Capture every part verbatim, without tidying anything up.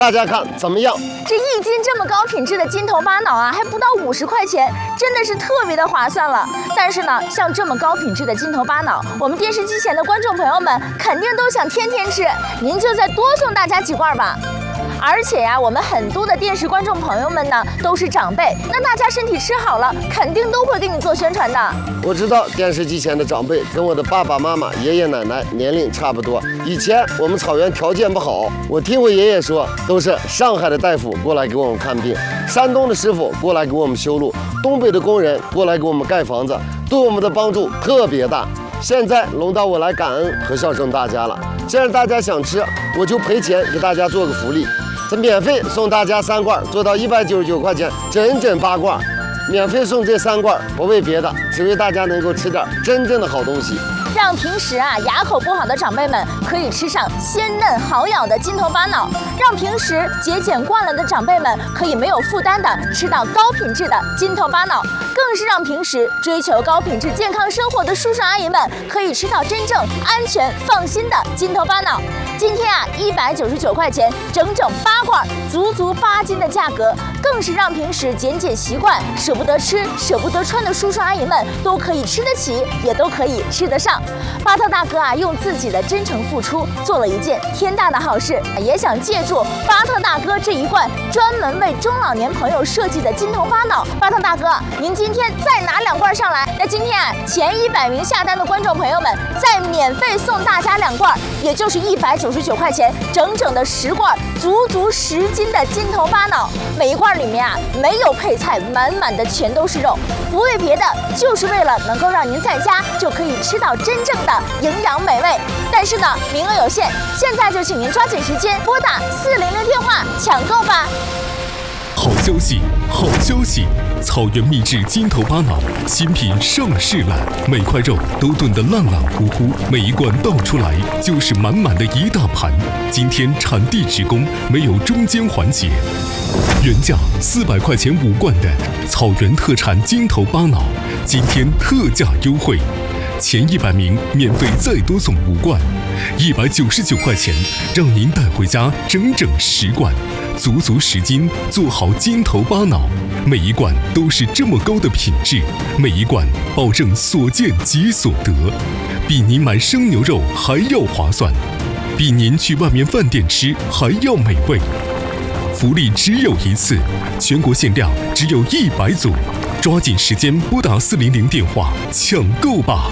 大家看怎么样？ 这一斤这么高品质的金头巴脑啊，还不到五十块钱，真的是特别的划算了。但是呢，像这么高品质的金头巴脑，我们电视机前的观众朋友们肯定都想天天吃，您就再多送大家几罐吧。 而且呀、啊，我们很多的电视观众朋友们呢都是长辈，那大家身体吃好了，肯定都会给你做宣传的。 我知道电视机前的长辈跟我的爸爸妈妈、爷爷奶奶年龄差不多。以前我们草原条件不好，我听我爷爷说，都是上海的大夫过来给我们看病，山东的师傅过来给我们修路，东北的工人过来给我们盖房子，对我们的帮助特别大。现在轮到我来感恩和孝顺大家了。既然大家想吃，我就赔钱给大家做个福利。 这免费送大家三罐，做到一百九十九块钱，整整八罐。免费送这三罐，不为别的，只为大家能够吃点真正的好东西。 让平时啊牙口不好的长辈们可以吃上鲜嫩好咬的金头巴脑，让平时节俭惯了的长辈们可以没有负担的吃到高品质的金头巴脑，更是让平时追求高品质健康生活的叔叔阿姨们可以吃到真正安全放心的金头巴脑。今天啊一百九十九块钱，整整八罐，足足八斤的价格，更是让平时减减习惯、舍不得吃、舍不得穿的叔叔阿姨们都可以吃得起，也都可以吃得上。 巴特大哥啊，用自己的真诚付出做了一件天大的好事，也想借助巴特大哥这一罐专门为中老年朋友设计的金头巴脑。巴特大哥，您今天再拿两罐上来，那今天啊，前一百名下单的观众朋友们再免费送大家两罐，也就是一百九十九块钱，整整的十罐，足足十斤的金头巴脑。每一罐里面啊，没有配菜，满满的全都是肉，不为别的，就是为了能够让您在家就可以吃到真正的 营养美味，但是呢，名额有限，现在就请您抓紧时间拨打四零零电话抢购吧。 好消息，好消息！草原秘制金头巴脑新品上市了，每块肉都炖得烂烂乎乎，每一罐倒出来就是满满的一大盘。今天产地直供，没有中间环节。原价四百块钱五罐的草原特产金头巴脑，今天特价优惠。 前一百名免费再多送五罐，一百九十九块钱，让您带回家整整十罐，足足十斤，做好金头巴脑。每一罐都是这么高的品质，每一罐保证所见即所得，比您买生牛肉还要划算，比您去外面饭店吃还要美味。福利只有一次，全国限量只有一百组。 抓紧时间拨打四零零电话抢购吧！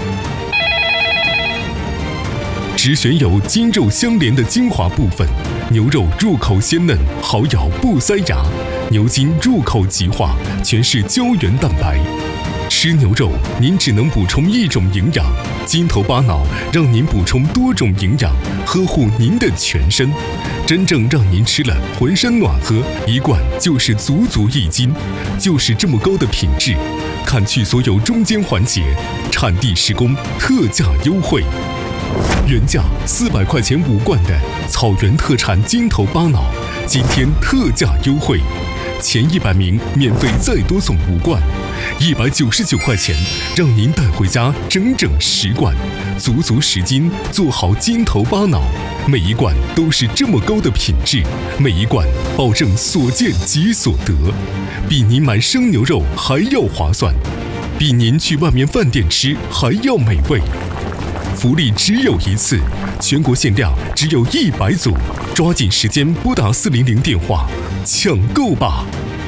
只选有筋肉相连的精华部分，牛肉入口鲜嫩，好咬不塞牙；牛筋入口即化，全是胶原蛋白。吃牛肉，您只能补充一种营养，金头巴脑让您补充多种营养，呵护您的全身。 真正让您吃了浑身暖和，一罐就是足足一斤，就是这么高的品质，砍去所有中间环节，产地实供，特价优惠。原价四百块钱五罐的草原特产金头巴脑，今天特价优惠，前一百名免费再多送五罐，一百九十九块钱，让您带回家整整十罐，足足十斤，做好金头巴脑。 每一罐都是这么高的品质，每一罐保证所见即所得，比您买生牛肉还要划算，比您去外面饭店吃还要美味。福利只有一次，全国限量只有一百组，抓紧时间拨打四零零电话抢购吧！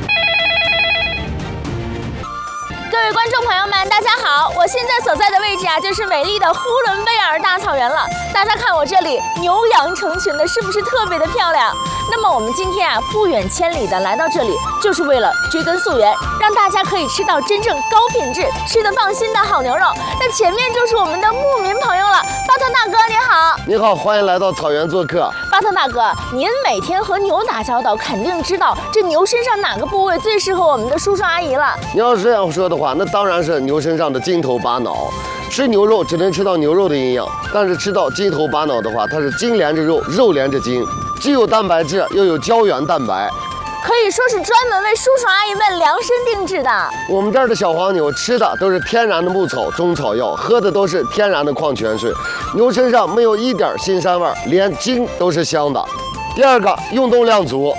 各位观众朋友们，大家好！我现在所在的位置啊，就是美丽的呼伦贝尔大草原了。大家看我这里牛羊成群的，是不是特别的漂亮？那么我们今天啊，不远千里的来到这里，就是为了追根溯源，让大家可以吃到真正高品质、吃得放心的好牛肉。那前面就是我们的牧民朋友了，巴特大哥你好！ 你好，欢迎来到草原做客。 巴特大哥，您每天和牛打交道，肯定知道这牛身上哪个部位最适合我们的叔叔阿姨了。 你要是这样说的话，那当然是牛身上的金头巴脑。吃牛肉只能吃到牛肉的营养，但是吃到金头巴脑的话，它是筋连着肉，肉连着筋，既有蛋白质，又有胶原蛋白。 可以说是专门为叔叔阿姨们量身定制的。 我们这儿的小黄牛吃的都是天然的牧草、中草药，喝的都是天然的矿泉水，牛身上没有一点腥膻味，连筋都是香的。第二个，运动量足，